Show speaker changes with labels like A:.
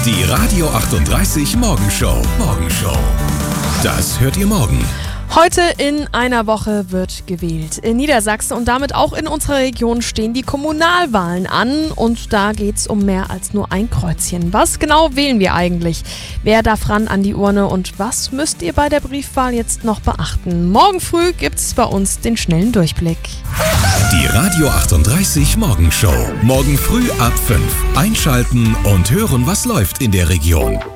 A: Die Radio 38 Morgenshow. Das hört ihr morgen.
B: Heute in einer Woche wird gewählt. In Niedersachsen und damit auch in unserer Region stehen die Kommunalwahlen an und da geht's um mehr als nur ein Kreuzchen. Was genau wählen wir eigentlich? Wer darf ran an die Urne und was müsst ihr bei der Briefwahl jetzt noch beachten? Morgen früh gibt's bei uns den schnellen Durchblick.
A: Die Radio 38 Morgenshow. Morgen früh ab 5. Einschalten und hören, was läuft in der Region.